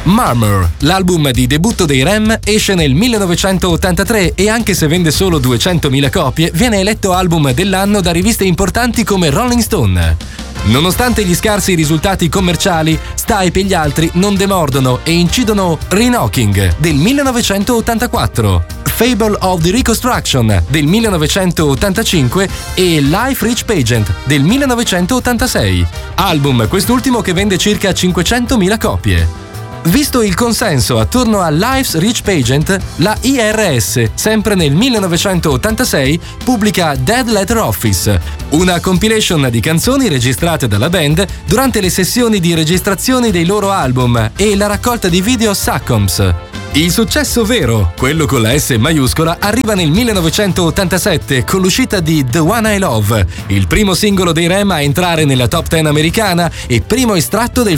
Murmur, l'album di debutto dei Rem, esce nel 1983 e anche se vende solo 200.000 copie, viene eletto album dell'anno da riviste importanti come Rolling Stone. Nonostante gli scarsi risultati commerciali, Stipe e gli altri non demordono e incidono Re-Knocking del 1984, Fable of the Reconstruction del 1985 e Life Rich Pageant del 1986, album quest'ultimo che vende circa 500.000 copie. Visto il consenso attorno a Life's Rich Pageant, la IRS, sempre nel 1986, pubblica Dead Letter Office, una compilation di canzoni registrate dalla band durante le sessioni di registrazione dei loro album e la raccolta di video Succombs. Il successo vero, quello con la S maiuscola, arriva nel 1987 con l'uscita di The One I Love, il primo singolo dei Rem a entrare nella top 10 americana e primo estratto del